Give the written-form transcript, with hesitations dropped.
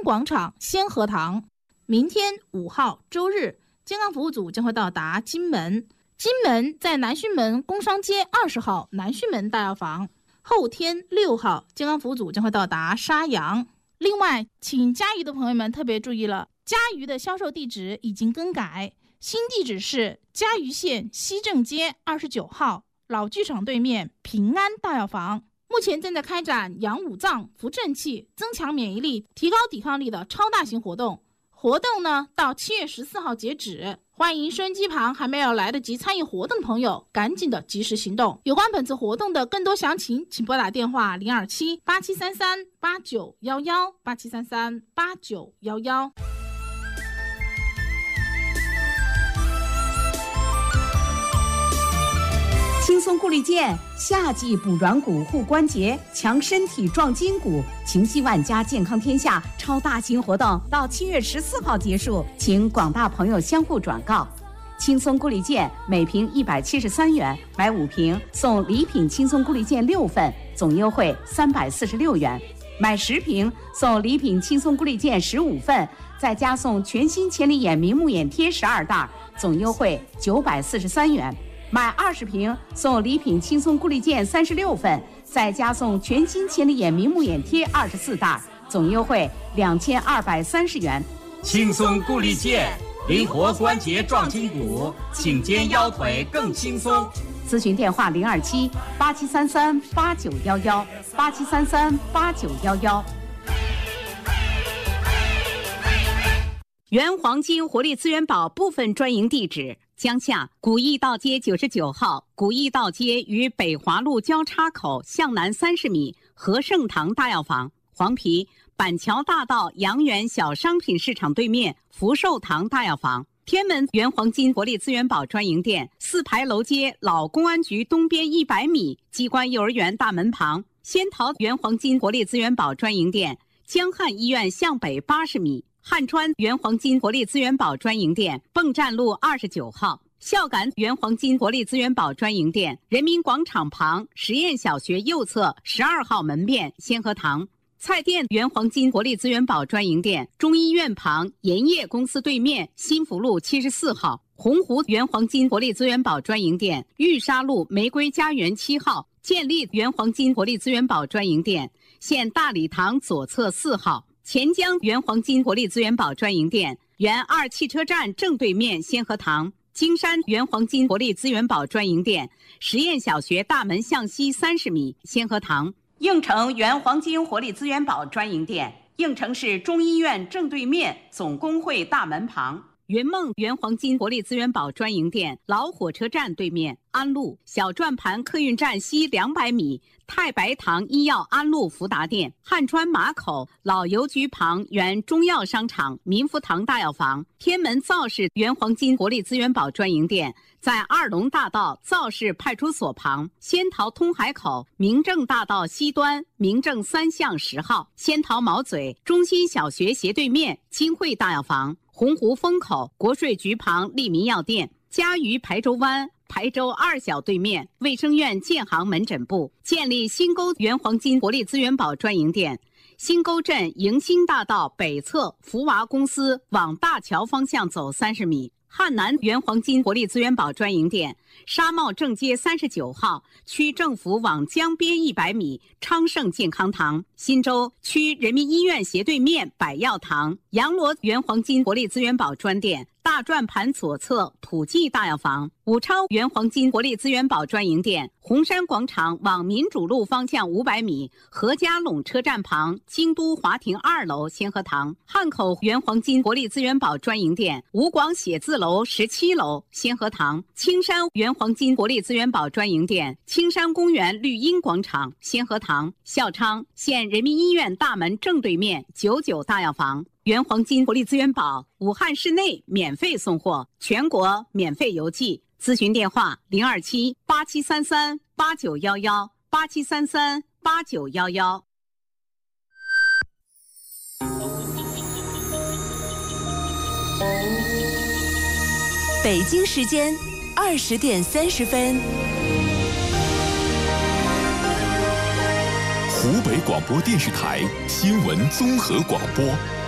广场先河堂。明天5号周日，健康服务组将会到达金门。金门在南峪门工商街20号南峪门大药房。后天6号，健康服务组将会到达沙洋。另外，请嘉鱼的朋友们特别注意了，嘉鱼的销售地址已经更改，新地址是嘉鱼县西正街29号老剧场对面平安大药房。目前正在开展养五脏、扶正气、增强免疫力、提高抵抗力的超大型活动。活动呢，到7月14号截止。欢迎收音机旁还没有来得及参与活动的朋友，赶紧的及时行动。有关本次活动的更多详情，请拨打电话027-8733-8911 8733-8911。 轻松固力健，夏季补软骨护关节，强身体壮筋骨，情系万家，健康天下超大型活动到7月14号结束，请广大朋友相互转告。轻松固力健每瓶173元，买5瓶送礼品轻松固力健6份，总优惠346元；买10瓶送礼品轻松固力健15份，再加送全新潜力眼明目眼贴12袋，总优惠943元。买20瓶送礼品轻松固力健36份，再加送全新潜力眼明目眼贴24袋，总优惠2230元。 轻松固力健，灵活关节壮筋骨，颈肩腰腿更轻松。 咨询电话027-8733-8911 8733-8911。原黄金活力资源宝部分专营地址：江夏古驿道街99号，古驿道街与北华路交叉口向南30米，和盛堂大药房；黄陂板桥大道阳源小商品市场对面福寿堂大药房；天门原黄金活力资源宝专营店4牌楼街老公安局东边100米机关幼儿园大门旁；仙桃原黄金活力资源宝专营店江汉医院向北80米；汉川原黄金活力资源宝专营店泵站路29号；孝感原黄金活力资源宝专营店人民广场旁实验小学右侧12号门面先河堂；菜店原黄金活力资源宝专营店中医院旁盐业公司对面新福路74号；洪湖原黄金活力资源宝专营店玉沙路玫瑰家园7号；建立原黄金活力资源宝专营店现大礼堂左侧4号；钱江原黄金活力资源宝专营店原2汽车站正对面先河堂；金山原黄金活力资源宝专营店实验小学大门向西30米先河堂；应城原黄金活力资源宝专营店应城市中医院正对面总工会大门旁；云梦原黄金活力资源宝专营店老火车站对面安路小转盘客运站西200米太白堂医药安路福达店；汉川马口老邮局旁原中药商场民福堂大药房；天门造市原黄金活力资源宝专营店在二龙大道造市派出所旁；仙桃通海口明正大道西端明正3巷10号；仙桃毛嘴中心小学斜对面金汇大药房；洪湖风口国税局旁利民药店；嘉鱼排州湾排州2小对面卫生院建行门诊部；建立新沟原黄金活力资源宝专营店新沟镇迎新大道北侧福娃公司往大桥方向走30米；汉南原黄金活力资源宝专营店沙茂正街39号区政府往江边100米昌盛健康堂；新洲区人民医院斜对面百药堂；阳罗原黄金活力资源宝专店大转盘左侧普济大药房；武昌原黄金活力资源宝专营店红山广场往民主路方向500米何家垄车站旁京都华庭2楼先河堂；汉口原黄金活力资源宝专营店吴广写字楼17楼先河堂；青山原黄金活力资源宝专营店青山公园绿荫广场先河堂；孝昌县人民医院大门正对面99大药房；原黄金活力资源宝武汉市内免费送货，全国免费邮寄。咨询电话027-8733-8911 8733-8911。 北京时间20点30分。 湖北广播电视台新闻综合广播。